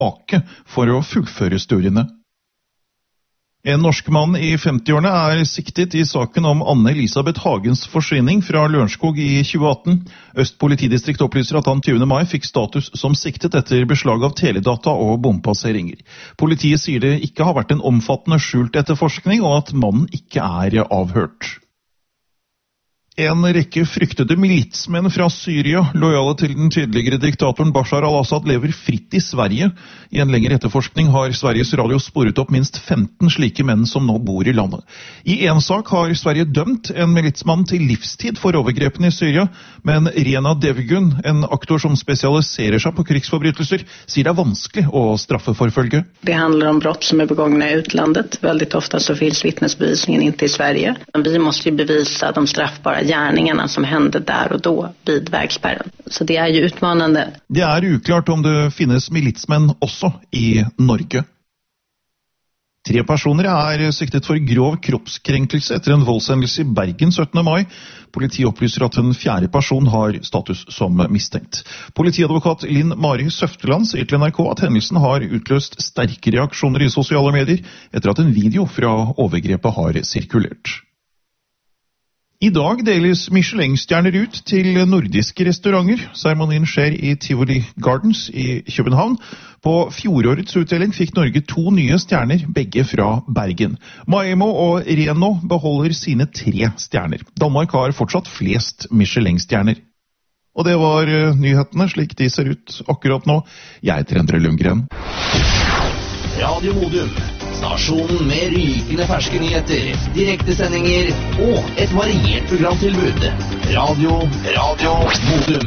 tilbake for å fullføre studiene. En norsk mann i 50-årene er siktet i saken om Anne-Elisabeth Hagens forsvinning fra Lørenskog i 2018. Øst politidistrikt opplyser at han 20. mai fikk status som siktet etter beslag av teledata og bompasseringer. Politiet sier det ikke har vært en omfattende skjult etterforskning, og at mannen ikke er avhørt. En rekke fryktede militsmenn fra Syria, lojale til den tidligere diktatoren Bashar al-Assad, lever fritt i Sverige. I en lengre etterforskning har Sveriges Radio sporet opp minst 15 slike menn som nå bor i landet. I en sak har Sverige dømt en militsmann til livstid for overgrepene i Syria, men Rena Devgun, en aktor som spesialiserer seg på krigsforbrytelser, sier det er vanskelig å straffeforfølge. Det handler om brott som er begångna i utlandet. Veldig ofte så finnes vittnesbevisningen ikke i Sverige. Vi måste ju bevisa de straffbara gärningarna som hände där och då vid vägspärren. Så det är ju utmanande. Det är uklart om det finnes militsmenn også i Norge. 3 personer er siktet for grov kroppskrenkelse etter en voldshendelse i Bergen 17. mai. Politiet opplyser at en 4. person har status som mistenkt. Politiadvokat Linn Mari Søfteland sier til NRK at hendelsen har utløst sterke reaksjoner i sosiale medier etter at en video fra overgrepet har sirkulert. I dag deles Michelin-stjerner ut til nordiske restauranter. Seremonien skjer i Tivoli Gardens i København. På fjorårets utdeling fikk Norge 2 nye stjerner, begge fra Bergen. Maemo og Reno beholder sine 3 stjerner. Danmark har fortsatt flest Michelin-stjerner. Og det var nyhetene slik de ser ut akkurat nå. Jeg heter Endre Lundgren. Radio Modum. Stasjonen med rykende ferske nyheter, direktesendinger og et variert programtilbud. Radio Modum.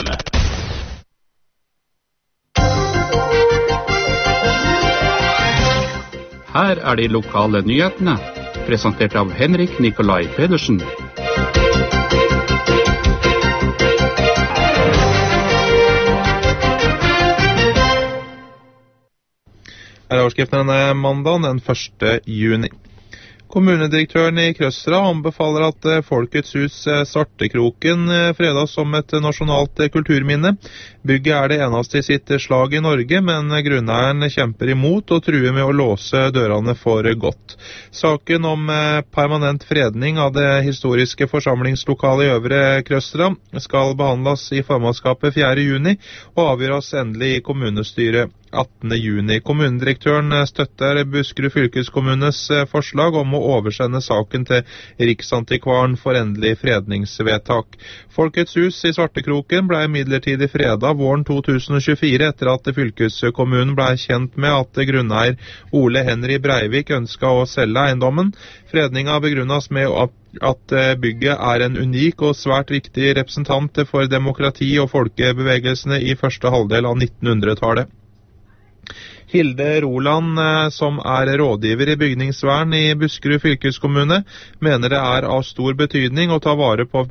Her er de lokale nyhetene, presentert av Henrik Nikolai Pedersen. Her er overskriften denne mandag den 1. juni. Kommunedirektøren i Krøstra anbefaler at Folkets hus Svartekroken fredas som et nasjonalt kulturminne. Bygget er det eneste i sitt slag i Norge, men grunneieren kjemper imot og truer med å låse dørene for godt. Saken om permanent fredning av det historiske forsamlingslokalet i Øvre Krøstra skal behandles i formannskapet 4. juni og avgjøres endelig i kommunestyret 18. juni. Kommunedirektøren støtter Buskerud fylkeskommunes forslag om å oversende saken til Riksantikvaren for endelig fredningsvedtak. Folkets hus i Svartekroken ble midlertidig fredet våren 2024 etter at fylkeskommunen ble kjent med at grunneier Ole Henry Breivik ønsket å selge eiendommen. Fredningen begrunnes med at bygget er en unik og svært viktig representant for demokrati og folkebevegelsene i første halvdel av 1900-tallet. Hilde Roland, som er rådgiver i bygningsvern i Buskerud fylkeskommune, mener det er av stor betydning å ta vare på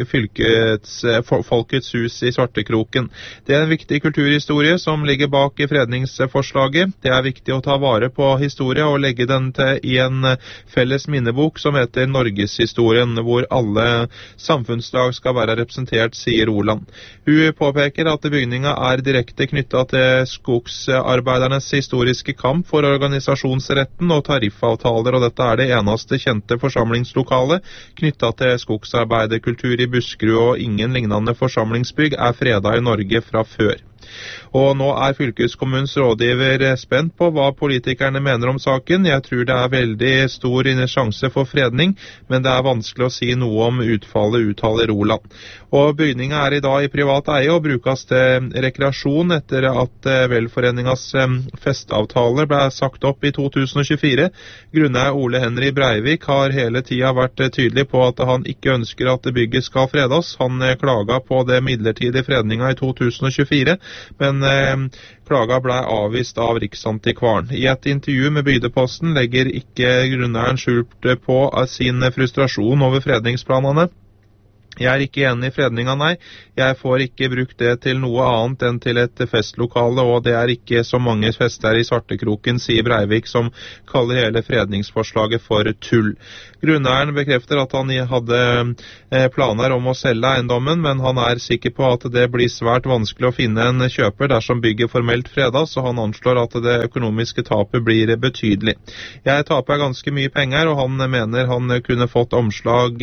Folkets hus i Svartekroken. Det er en viktig kulturhistorie som ligger bak i fredningsforslaget. Det er viktig å ta vare på historie og legge den til i en felles minnebok som heter Norgeshistorien, hvor alle samfunnslag skal være representert, sier Roland. Hun påpeker at bygninga er direkte knyttet til skogsarbeidernes historiske kamp for organisasjonsretten og tariffavtaler, og dette er det eneste kjente forsamlingslokalet knyttet til skogsarbeiderkultur i Buskerud, og ingen lignende forsamlingsbygg er fredet i Norge fra før. Og nå er fylkeskommunens rådgiver spent på hva politikerne mener om saken. Jeg tror det er veldig stor sjanse for fredning, men det er vanskelig å si noe om utfallet, uttaler Roland. Og bygningen er i dag i privat eie og brukes til rekreasjon etter at velforeningens festavtaler ble sagt opp i 2024. Grunneier Ole Henry Breivik har hele tiden vært tydelig på at han ikke ønsker at bygget skal fredes. Han klaget på det midlertidige fredningen i 2024, men klaga ble avvist av Riksantikvaren. I et intervju med Bygdeposten legger ikke grunneieren skjult på sin frustrasjon over fredningsplanene. Jeg ikke enig i fredninga, nei. Jeg får ikke brukt det til noe annet enn til et festlokale, og det ikke så mange fester i Svartekroken, sier Breivik, som kaller hele fredningsforslaget for tull. Grunneieren bekrefter at han hadde planer om å selge eiendommen, men han sikker på at det blir svært vanskelig å finne en kjøper dersom bygget formelt fredas, så han anslår at det økonomiske tapet blir betydelig. Jeg taper ganske mye penger, og han mener han kunne fått om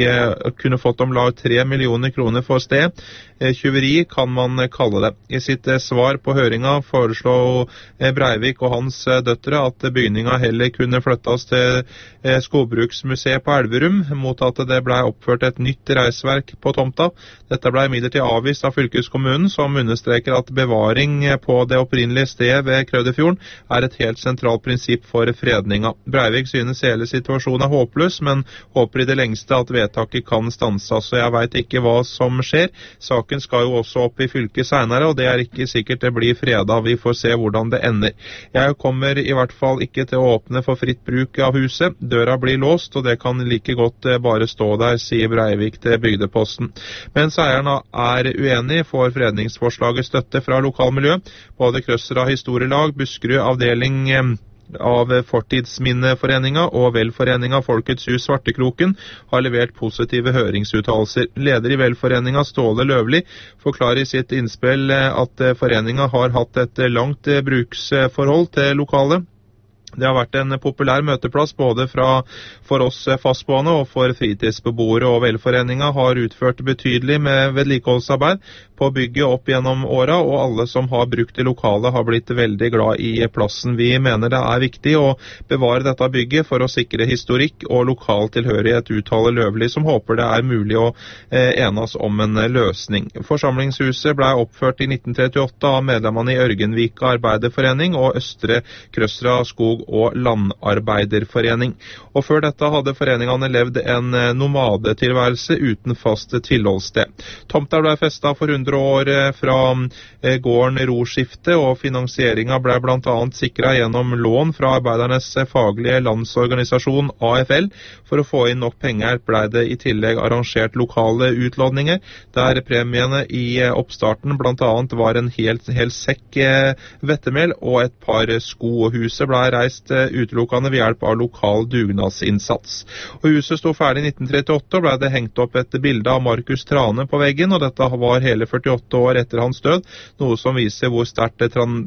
lag 3 millioner kroner for sted. Tjuveri kan man kalle det. I sitt svar på høringa foreslo Breivik og hans døtre at bygninga heller kunne flyttes til Skogbruksmuseet på Elverum, mot at det ble oppført et nytt reisverk på tomta. Dette ble imidlertid avvist av fylkeskommunen, som understreker at bevaring på det opprinnelige sted ved Krødefjorden et helt sentralt prinsipp for fredninga. Breivik synes hele situasjonen håpløs, men håper i det lengste at vedtaket kan stanses, så jeg vet ikke hva som skjer. Saken skal jo også opp i fylket senere, og det ikke sikkert det blir fredag. Vi får se hvordan det ender. Jeg kommer i hvert fall ikke til å åpne for fritt bruk av huset. Døra blir låst, og det kan like godt bare stå der, sier Breivik til Bygdeposten. Mens eierne uenig, får fredningsforslaget støtte fra lokalmiljø. Både Krøsra historielag, Buskerud avdeling av Fortidsminneforeninga og Velforeninga Folkets Hus Svartekroken har levert positive høringsuttalelser. Leder i Velforeninga, Ståle Løvli, forklarer i sitt innspill at foreninga har hatt et langt bruksforhold til lokalet. Det har vært en populær møteplass både for oss fastboende og for fritidsbeboere, og Velforeninga har utført betydelig med vedlikeholdsarbeid på bygget opp gjennom åra, og alle som har brukt det lokale har blitt veldig glad i plassen. Vi mener det viktig å bevare dette bygget for å sikre historikk og lokal tilhørighet, uttaler Løvli, som håper det mulig å enes om en løsning. Forsamlingshuset ble oppført i 1938 av medlemmene i Ørgenvika Arbeiderforening og Østre Krøsra Skog- og Landarbeiderforening. Og før dette hadde foreningene levd en nomadetilværelse uten fast tilholdssted. Tomta ble festet for 100 år fra gården Roskifte, og finansieringa ble blant annet sikret gjennom lån fra Arbeidernes faglige landsorganisasjon AFL. For å få inn nok penger ble det i tillegg arrangert lokale utlådninger, der premiene i oppstarten blant annet var en hel sekk vettemel og et par sko, og huset ble reist utelukkende ved hjelp av lokal dugnadsinnsats. Og huset stod ferdig i 1938, og ble det hengt opp et bilde av Markus Trane på veggen, og dette var hele 48 år etter hans død, noe som viser hvor sterkt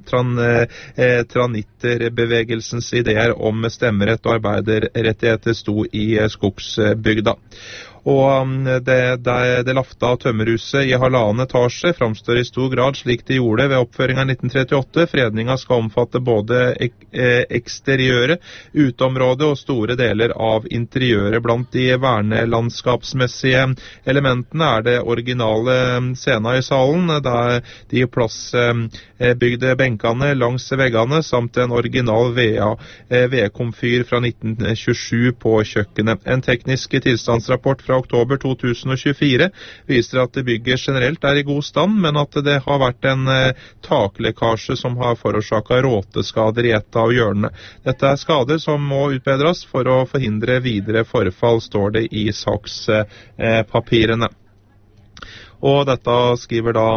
tranitterbevegelsens ideer om stemmerett og arbeiderrettigheter sto i skogsbygda. Og det lafta tømmerhuset i 1,5 etasje framstår i stor grad slik det gjorde ved oppføringen i 1938. Fredninga skal omfatte både eksteriøret, uteområdet og store deler av interiøret. Blant de vernelandskapsmessige elementene det originale scenen i salen, der de plassbygde benkene langs veggene, samt en original vedkomfyr fra 1927 på kjøkkenet. En teknisk tilstandsrapport fra oktober 2024 viser at bygget generelt i god stand, men at det har vært en taklekkasje som har forårsaket råteskader i et av hjørnene. Dette skader som må utbedres for å forhindre videre forfall, står det i sakspapirene. Og dette skriver da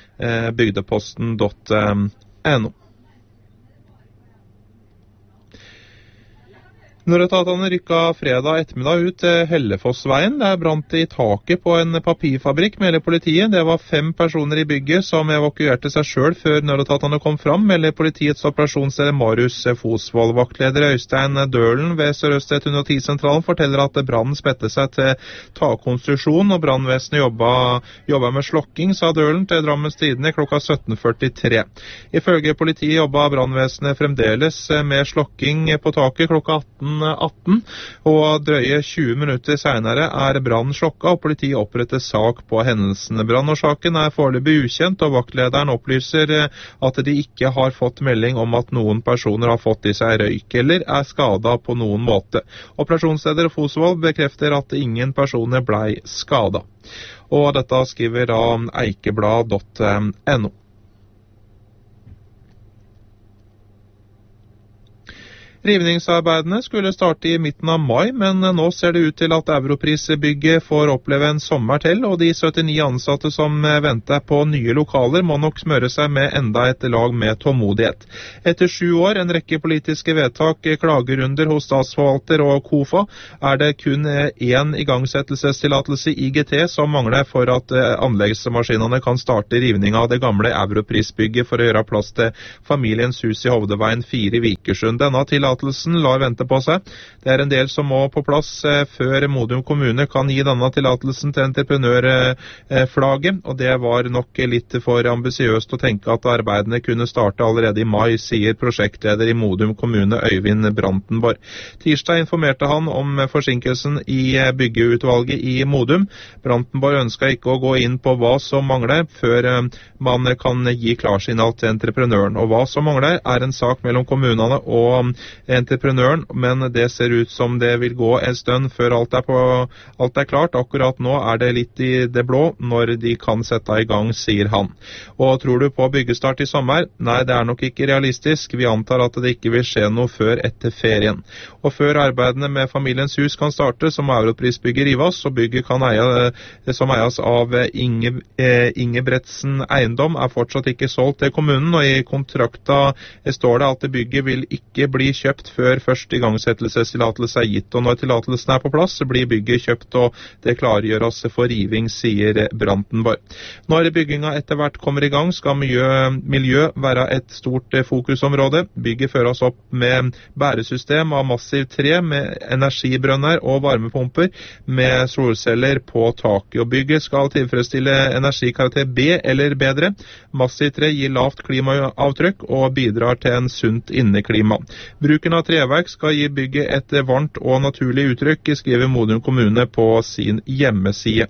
bygdeposten.no. Nødetatene rykket fredag ettermiddag ut til Hellefossveien. Det brant i taket på en papirfabrikk, melder politiet. Det var 5 personer i bygget som evakuerte seg selv før nødetatene kom fram, melder politiets operasjonsleder Marius Fosvold. Vaktleder Øystein Dølen ved Sør-Øst 110-sentralen forteller at brannen spedte seg til takkonstruksjon, og brannvesenet jobba med slokking, sa Dølen til Drammens Tidende klokka 17:43. Ifølge politiet jobba brannvesenet fremdeles med slokking på taket klokka 18, og drøye 20 minutter senere brannen slokka, og politiet oppretter sak på hendelsene. Brannårsaken foreløpig ukjent, og vaktlederen opplyser at de ikke har fått melding om at noen personer har fått i seg røyk eller skadet på noen måte. Operasjonsleder Fosvold bekrefter at ingen personer ble skadet. Og dette skriver da eikeblad.no. Rivningsarbeidene skulle starte i midten av mai, men nå ser det ut til at Europris-bygget får oppleve en sommer til, og de 79 ansatte som venter på nye lokaler må nok smøre seg med enda et lag med tålmodighet. Etter 7 år, en rekke politiske vedtak, klagerunder hos statsforvalter og KOFA, er det kun én igangsettelsestillatelse i IGT som mangler for at anleggsmaskinene kan starte rivning av det gamle Europris-bygget for å gjøre plass til familiens hus i Hovdeveien 4 i Vikersund. Denne tillatelsen lar vente på seg. Det er en del som må på plass før Modum kommune kan gi denne tillatelsen til entreprenørflaget, og det var nok litt for ambisiøst å tenke at arbeidene kunne starte allerede i mai, sier prosjektleder i Modum kommune Øyvind Brantenborg. Tirsdag informerte han om forsinkelsen i byggeutvalget i Modum. Brantenborg ønsker ikke å gå inn på hva som mangler før man kan gi klarsignal til entreprenøren, og hva som mangler er en sak mellom kommunene og entreprenøren, men det ser ut som det vil gå en stund før alt er klart. Akkurat nå er det litt i det blå når de kan sette i gang, sier han. Og tror du på byggestart i sommer? Nei, det er nok ikke realistisk. Vi antar at det ikke vil skje noe før etter ferien. Og før arbeidene med familiens hus kan starte, så må Europris-bygget rives, og bygget som eies av Ingebretsen Eiendom er fortsatt ikke solgt til kommunen, og i kontrakta står det at bygget vil ikke bli kjøpt før først igangsettelsestillatelse er gitt, og når tillatelsen er på plass, så blir bygget kjøpt, og det klargjøres for riving, sier Brantenborg. Når bygginga etter hvert kommer i gang, skal miljø være et stort fokusområde. Bygget føres opp med bæresystem av massiv tre, med energibrønner og varmepumper, med solceller på taket, og bygget skal tilfredsstille energikarakter B eller bedre. Massiv tre gir lavt klimaavtrykk og bidrar til en sunt inneklima. Bruken av treverk skal gi bygget et varmt og naturlig uttrykk, skriver Modum kommune på sin hjemmeside.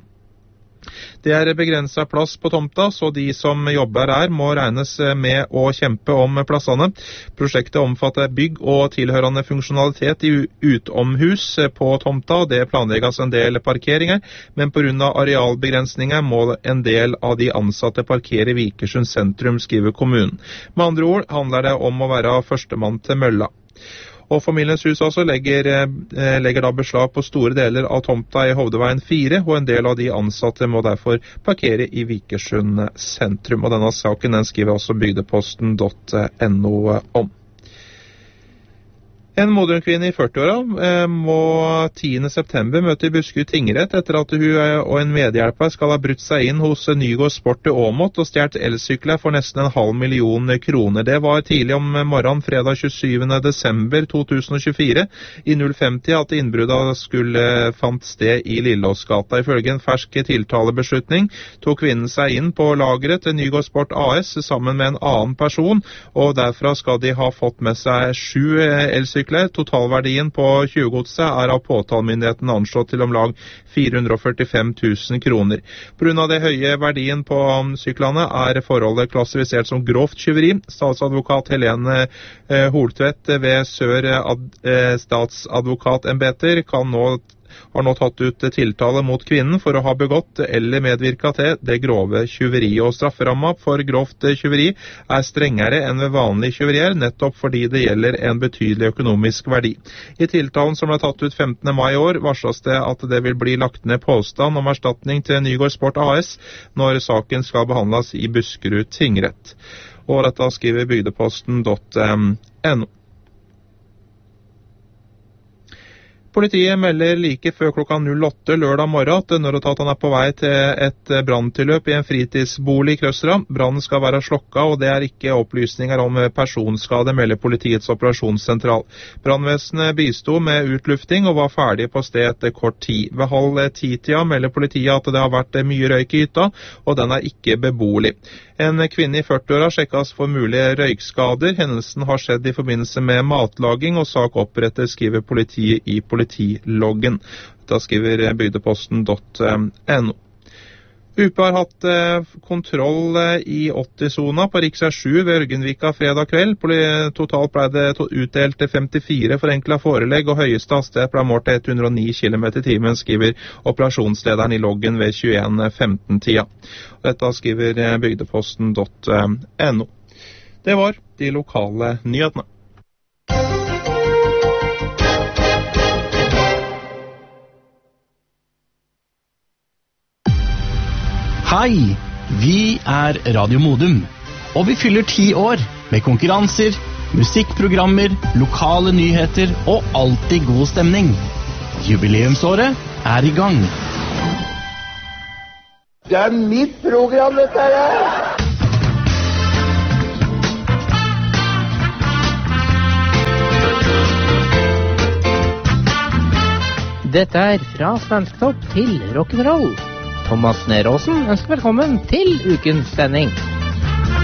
Det er begrenset plass på tomta, så de som jobber her må regnes med å kjempe om plassene. Prosjektet omfatter bygg og tilhørende funksjonalitet i utomhus på tomta, og det planlegges en del parkeringer, men på grunn av arealbegrensninger må en del av de ansatte parkere i Vikersund sentrum, skriver kommunen. Med andre ord handler det om å være førstemann til mølla. Og familiens hus også legger da beslag på store deler av tomta i Hovdeveien 4, og en del av de ansatte må derfor parkere i Vikersund sentrum. Og denne saken den skriver også bygdeposten.no om. En Modum-kvinne i 40-åra må 10. september møte i Buskerud tingrett etter at hun og en medhjelper skal ha brutt seg inn hos Nygård Sport i Åmot og stjert elsykler for nesten 500 000 kroner. Det var tidlig om morgenen fredag 27. desember 2024 i 050 at innbruddet skulle fant sted i Lilleåsgata. Ifølge en fersk tiltalebeslutning tok kvinnen seg inn på lageret til Nygård Sport AS sammen med en annen person, og derfra skal de ha fått med seg 7 elsykler. Totalverdien på tjuvgodset er av påtalemyndigheten anslått til om lag 445 000 kroner. På grunn av det høye verdien på syklene er forholdet klassifisert som grovt tyveri. Statsadvokat Helene Holtvedt ved Sør statsadvokatembeter har nå tatt ut tiltale mot kvinnen for å ha begått eller medvirka til det grove tyveri. Og strafferamma for grovt tyveri er strengere enn ved vanlig tyverier, nettopp fordi det gjelder en betydelig økonomisk verdi. I tiltalen som ble tatt ut 15. mai i år, varsles det at det vil bli lagt ned påstand om erstatning til Nygård Sport AS når saken skal behandles i Buskerud tingrett. Og dette skriver bygdeposten.no. Politiet melder like før klokka 08 lørdag morgen at nødetaten er på vei til et branntilløp i en fritidsbolig i Krøsra. Brannen skal være slokka, og det er ikke opplysninger om personskade, melder politiets operasjonssentral. Brannvesenet bisto med utlufting og var ferdig på sted etter kort tid. Ved 09:30 melder politiet at det har vært mye røyk i hytta, og den er ikke beboelig. En kvinne i 40-åra sjekkes for mulige røykskader. Hendelsen har skjedd i forbindelse med matlaging, og sak opprettes, skriver politiet i politiloggen. Da skriver bygdeposten.no. UP har hatt kontroll i 80-sona på Riksvei 7 ved Ørgenvika fredag kveld. Totalt ble det utdelt 54 forenklet forelegg, og høyeste hastighet ble målt til 109 km i timen, skriver operasjonslederen i loggen ved 21:15-tida. Dette skriver bygdeposten.no. Det var de lokale nyhetene. Hei, vi Radio Modum, og vi fyller 10 år med konkurranser, musikkprogrammer, lokale nyheter og alltid god stemning. Jubileumsåret i gang. Det mitt program, dette her! Dette fra svensktopp til rock'n'roll. Thomas Neråsen ønsker velkommen til ukens sending.